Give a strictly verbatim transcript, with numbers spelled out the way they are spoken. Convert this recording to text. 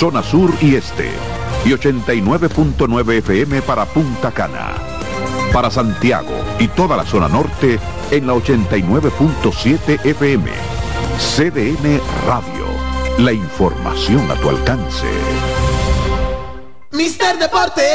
zona sur y este, y ochenta y nueve punto nueve F M para Punta Cana. Para Santiago y toda la zona norte en la ochenta y nueve punto siete F M. C D N Radio, la información a tu alcance. Mister Deporte